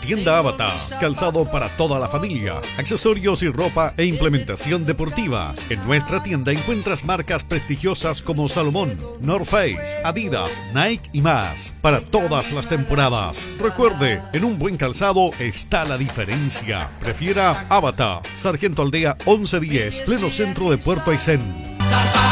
tienda Avatar. Calzado para toda la familia, accesorios y ropa e implementación deportiva. En nuestra tienda encuentras marcas prestigiosas como Salomón, North Face, Adidas, Nike y más. Para todas las temporadas. Recuerde, en un buen calzado está la diferencia. Prefiera Avatar. Sargento Aldea 1110, pleno centro de Puerto Aysén.